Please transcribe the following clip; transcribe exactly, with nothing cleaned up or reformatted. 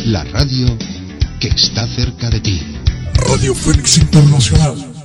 La radio que está cerca de ti. Radio Fénix Internacional.